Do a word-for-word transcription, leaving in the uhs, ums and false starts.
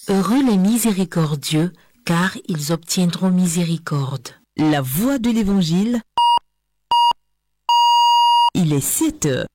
Heureux les miséricordieux, car ils obtiendront miséricorde. La voix de l'Évangile. Il est sept heures.